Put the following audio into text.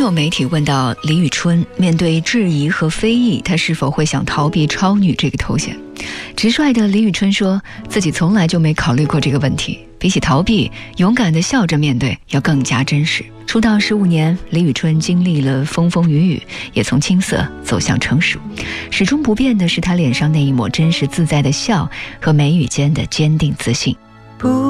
有媒体问到李宇春面对质疑和非议，她是否会想逃避超女这个头衔。直率的李宇春说自己从来就没考虑过这个问题，比起逃避，勇敢地笑着面对要更加真实。出道15年，李宇春经历了风风雨雨，也从青涩走向成熟，始终不变的是她脸上那一抹真实自在的笑和眉宇间的坚定自信。